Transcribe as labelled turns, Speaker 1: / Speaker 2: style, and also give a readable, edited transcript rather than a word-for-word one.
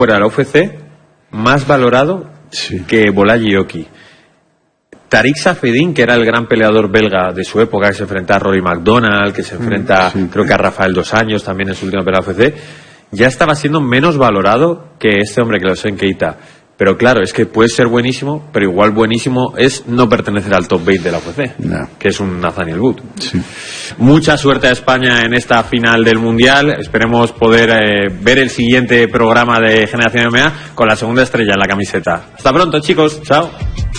Speaker 1: fuera de la UFC más valorado que Bolaji Oki. Tariq Safedin, que era el gran peleador belga de su época, que se enfrenta a Rory McDonald, que se enfrenta creo que a Rafael Dos Anjos también en su última pelea de UFC, ya estaba siendo menos valorado que este hombre, que lo sé en Keita. Pero claro, es que puede ser buenísimo, pero igual buenísimo es no pertenecer al top 20 de la UFC, que es un Nathaniel Wood. Mucha suerte a España en esta final del Mundial. Esperemos poder ver el siguiente programa de Generación MMA con la segunda estrella en la camiseta. Hasta pronto, chicos. Chao.